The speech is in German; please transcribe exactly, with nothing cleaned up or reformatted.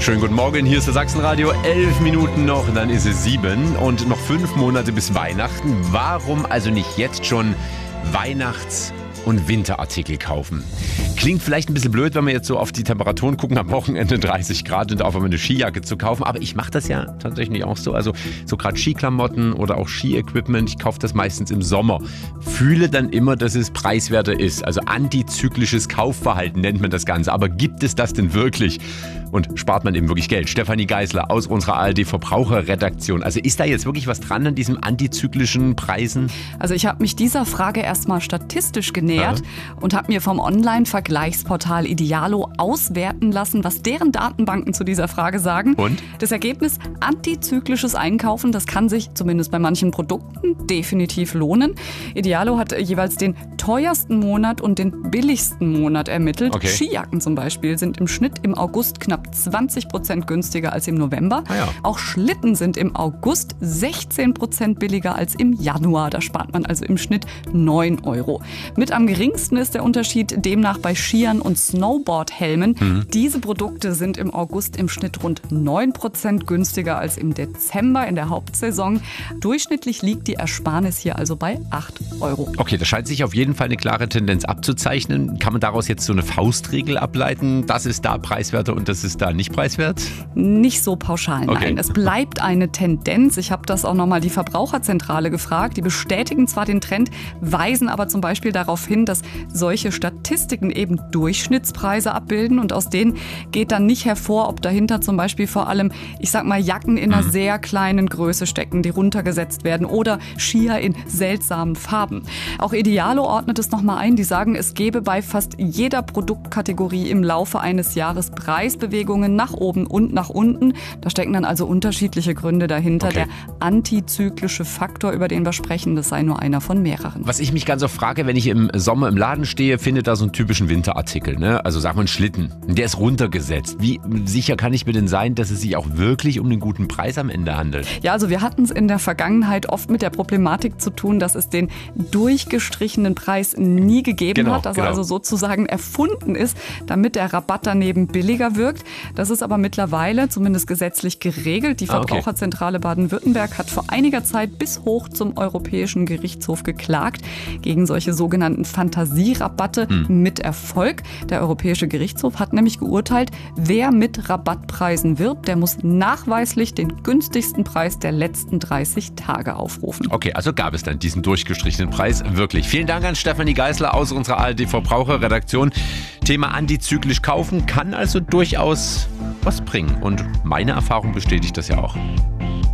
Schönen guten Morgen, hier ist das Sachsenradio. Elf Minuten noch, dann ist es sieben und noch fünf Monate bis Weihnachten. Warum also nicht jetzt schon Weihnachts- und Winterartikel kaufen? Klingt vielleicht ein bisschen blöd, wenn wir jetzt so auf die Temperaturen gucken, am Wochenende dreißig Grad und auf einmal eine Skijacke zu kaufen. Aber ich mache das ja tatsächlich auch so. Also so gerade Skiklamotten oder auch Ski-Equipment, ich kaufe das meistens im Sommer. Fühle dann immer, dass es preiswerter ist. Also antizyklisches Kaufverhalten nennt man das Ganze. Aber gibt es das denn wirklich? Und spart man eben wirklich Geld? Stefanie Geisler aus unserer A R D-Verbraucherredaktion. Also ist da jetzt wirklich was dran an diesen antizyklischen Preisen? Also ich habe mich dieser Frage erstmal statistisch genähert ja. und habe mir vom Online-Vergleichsportal Idealo auswerten lassen, was deren Datenbanken zu dieser Frage sagen. Und? Das Ergebnis: antizyklisches Einkaufen, das kann sich zumindest bei manchen Produkten definitiv lohnen. Idealo hat jeweils den teuersten Monat und den billigsten Monat ermittelt. Okay. Skijacken zum Beispiel sind im Schnitt im August knapp zwanzig Prozent günstiger als im November. Ah ja. Auch Schlitten sind im August sechzehn Prozent billiger als im Januar. Da spart man also im Schnitt neun Euro. Mit am geringsten ist der Unterschied demnach bei Skiern und Snowboardhelmen. Mhm. Diese Produkte sind im August im Schnitt rund neun Prozent günstiger als im Dezember in der Hauptsaison. Durchschnittlich liegt die Ersparnis hier also bei acht Euro. Okay, das scheint sich auf jeden Fall eine klare Tendenz abzuzeichnen. Kann man daraus jetzt so eine Faustregel ableiten? Das ist da preiswerter und das ist da nicht preiswert? Nicht so pauschal, nein. Okay. Es bleibt eine Tendenz. Ich habe das auch nochmal die Verbraucherzentrale gefragt. Die bestätigen zwar den Trend, weisen aber zum Beispiel darauf hin, dass solche Statistiken eben Durchschnittspreise abbilden und aus denen geht dann nicht hervor, ob dahinter zum Beispiel vor allem, ich sag mal, Jacken in einer mhm. sehr kleinen Größe stecken, die runtergesetzt werden oder Skier in seltsamen Farben. Auch Idealo ordnet es nochmal ein. Die sagen, es gebe bei fast jeder Produktkategorie im Laufe eines Jahres Preisbewegungen nach oben und nach unten. Da stecken dann also unterschiedliche Gründe dahinter. Okay. Der antizyklische Faktor, über den wir sprechen, das sei nur einer von mehreren. Was ich mich ganz oft frage, wenn ich im Sommer im Laden stehe, finde da so einen typischen Winterartikel, ne? Also sag mal einen Schlitten. Der ist runtergesetzt. Wie sicher kann ich mir denn sein, dass es sich auch wirklich um den guten Preis am Ende handelt? Ja, also wir hatten es in der Vergangenheit oft mit der Problematik zu tun, dass es den durchgestrichenen Preis nie gegeben genau, hat, dass genau. er also sozusagen erfunden ist, damit der Rabatt daneben billiger wirkt. Das ist aber mittlerweile zumindest gesetzlich geregelt. Die Ah, okay. Verbraucherzentrale Baden-Württemberg hat vor einiger Zeit bis hoch zum Europäischen Gerichtshof geklagt gegen solche sogenannten Fantasierabatte hm. mit Erfolg. Der Europäische Gerichtshof hat nämlich geurteilt, wer mit Rabattpreisen wirbt, der muss nachweislich den günstigsten Preis der letzten dreißig Tage aufrufen. Okay, also gab es dann diesen durchgestrichenen Preis wirklich. Vielen Dank an Stefanie Geisler aus unserer A R D-Verbraucherredaktion. Thema antizyklisch kaufen kann also durchaus was bringen. Und meine Erfahrung bestätigt das ja auch.